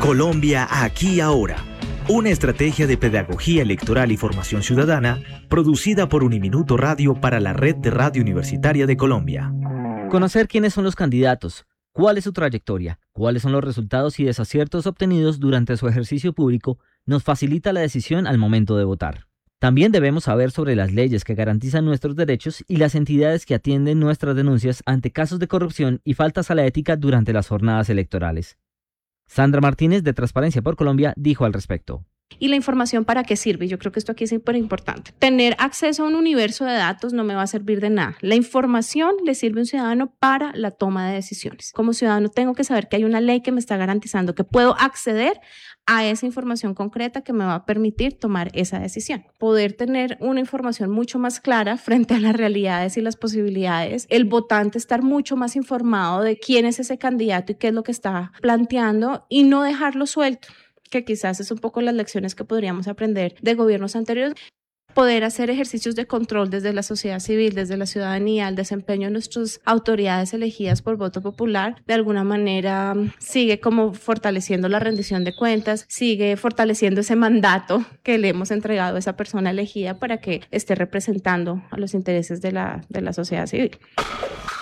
Colombia aquí ahora. Una estrategia de pedagogía electoral y formación ciudadana producida por Uniminuto Radio para la Red de Radio Universitaria de Colombia. Conocer quiénes son los candidatos, cuál es su trayectoria, cuáles son los resultados y desaciertos obtenidos durante su ejercicio público nos facilita la decisión al momento de votar. También debemos saber sobre las leyes que garantizan nuestros derechos y las entidades que atienden nuestras denuncias ante casos de corrupción y faltas a la ética durante las jornadas electorales. Sandra Martínez, de Transparencia por Colombia, dijo al respecto. ¿Y la información para qué sirve? Yo creo que esto aquí es súper importante. Tener acceso a un universo de datos no me va a servir de nada. La información le sirve a un ciudadano para la toma de decisiones. Como ciudadano tengo que saber que hay una ley que me está garantizando que puedo acceder a esa información concreta que me va a permitir tomar esa decisión. Poder tener una información mucho más clara frente a las realidades y las posibilidades. El votante estar mucho más informado de quién es ese candidato y qué es lo que está planteando y no dejarlo suelto, que quizás es un poco las lecciones que podríamos aprender de gobiernos anteriores. Poder hacer ejercicios de control desde la sociedad civil, desde la ciudadanía, el desempeño de nuestras autoridades elegidas por voto popular, de alguna manera sigue como fortaleciendo la rendición de cuentas, sigue fortaleciendo ese mandato que le hemos entregado a esa persona elegida para que esté representando a los intereses de la sociedad civil.